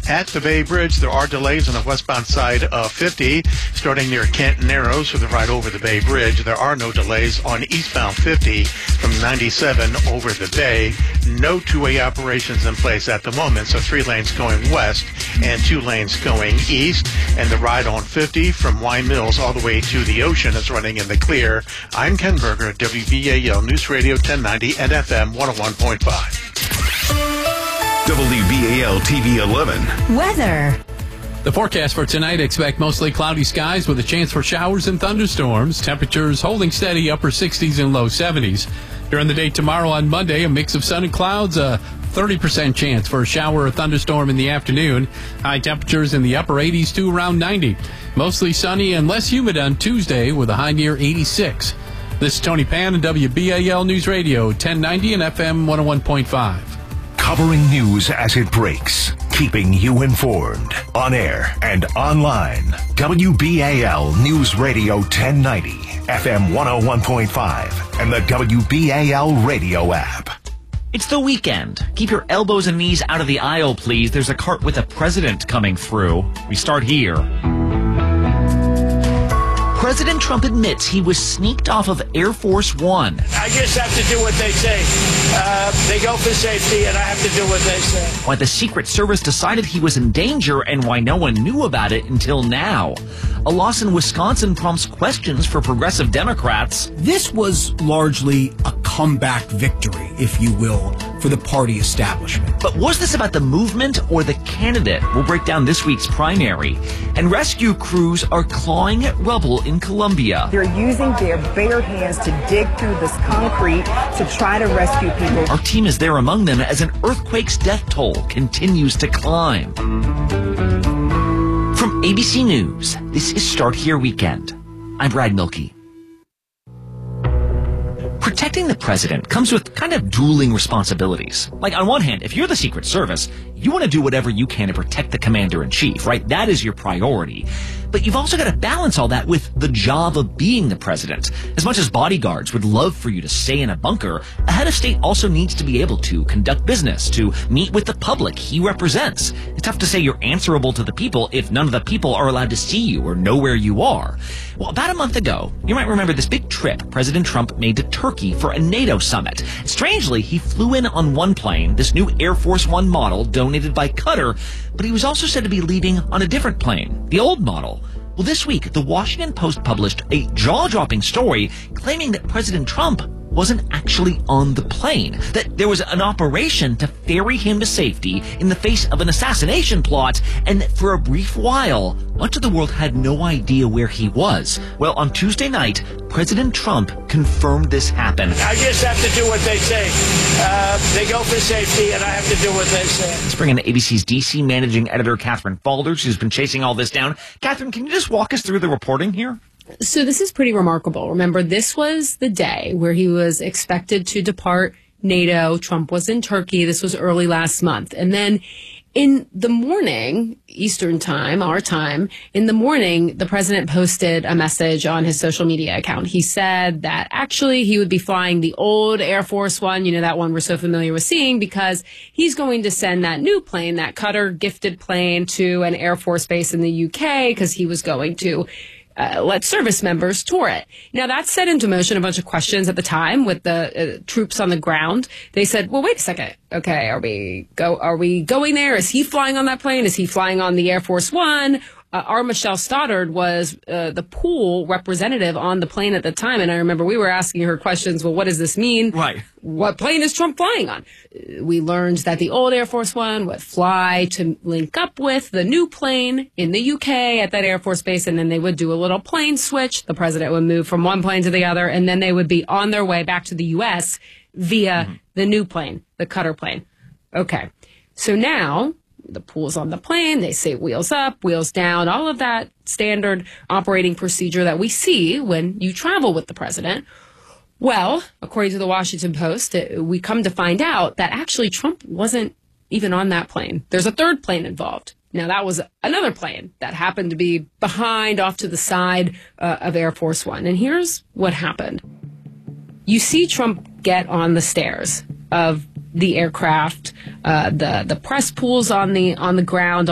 At the Bay Bridge, there are delays on the westbound side of 50, starting near Canton Narrows for the ride over the Bay Bridge. There are no delays on eastbound 50 from 97 over the Bay. No two-way operations in place at the moment, so 3 lanes going west and 2 lanes going east. And the ride on 50 from Wine Mills all the way to the ocean is running in the clear. I'm Ken Berger, WBAL News Radio 1090 and FM 101.5. WBAL TV 11. Weather. The forecast for tonight, expect mostly cloudy skies with a chance for showers and thunderstorms. Temperatures holding steady, upper 60s and low 70s. During the day tomorrow on Monday, a mix of sun and clouds, a 30% chance for a shower or thunderstorm in the afternoon. High temperatures in the upper 80s to around 90. Mostly sunny and less humid on Tuesday with a high near 86. This is Tony Pan and WBAL News Radio 1090 and FM 101.5. Covering news as it breaks, keeping you informed, on air and online. WBAL News Radio 1090, FM 101.5, and the WBAL radio app. It's the weekend. Keep your elbows and knees out of the aisle, please. There's a cart with a president coming through. We start here. President Trump admits he was sneaked off of Air Force One. I just have to do what they say. They go for safety, and I have to do what they say. Why the Secret Service decided he was in danger and why no one knew about it until now. A loss in Wisconsin prompts questions for progressive Democrats. This was largely a comeback victory, if you will, for the party establishment. But was this about the movement or the candidate? We'll break down this week's primary. And rescue crews are clawing at rubble in Colombia. They're using their bare hands to dig through this concrete to try to rescue people. Our team is there among them as an earthquake's death toll continues to climb. From ABC News, this is Start Here Weekend. I'm Brad Milkey. Protecting the president comes with kind of dueling responsibilities. Like, on one hand, if you're the Secret Service, you want to do whatever you can to protect the commander-in-chief, right? That is your priority. But you've also got to balance all that with the job of being the president. As much as bodyguards would love for you to stay in a bunker, a head of state also needs to be able to conduct business, to meet with the public he represents. It's tough to say you're answerable to the people if none of the people are allowed to see you or know where you are. Well, about a month ago, you might remember this big trip President Trump made to Turkey for a NATO summit. Strangely, he flew in on one plane, this new Air Force One model donated by Qatar, but he was also said to be leaving on a different plane, the old model. Well, this week, the Washington Post published a jaw-dropping story claiming that President Trump wasn't actually on the plane, that there was an operation to ferry him to safety in the face of an assassination plot, and that for a brief while, much of the world had no idea where he was. Well, on Tuesday night, President Trump confirmed this happened. I just have to do what they say. They go for safety, and I have to do what they say. Let's bring in ABC's D.C. managing editor, Catherine Falders, who's been chasing all this down. Catherine, can you just walk us through the reporting here? So this is pretty remarkable. Remember, this was the day where he was expected to depart NATO. Trump was in Turkey. This was early last month. And then in the morning, Eastern time, our time, in the morning, the president posted a message on his social media account. He said that actually he would be flying the old Air Force One, you know, that one we're so familiar with seeing, because he's going to send that new plane, that Qatar gifted plane, to an Air Force base in the UK because he was going to let service members tour it. Now, that set into motion a bunch of questions at the time with the troops on the ground. They said, well, wait a second. Okay, are we going there? Is he flying on that plane? Is he flying on the Air Force One? Our Michelle Stoddard was the pool representative on the plane at the time, and I remember we were asking her questions. Well, what does this mean? Right. What plane is Trump flying on? We learned that the old Air Force One would fly to link up with the new plane in the UK at that Air Force base, and then they would do a little plane switch. The president would move from one plane to the other, and then they would be on their way back to the U.S. via the new plane, the Qatar plane. Okay. So now the pool's on the plane. They say wheels up, wheels down, all of that standard operating procedure that we see when you travel with the president. Well, according to the Washington Post, we come to find out that actually Trump wasn't even on that plane. There's a third plane involved. Now, that was another plane that happened to be behind, off to the side of Air Force One. And here's what happened. You see Trump get on the stairs of the aircraft, the press pools on the ground,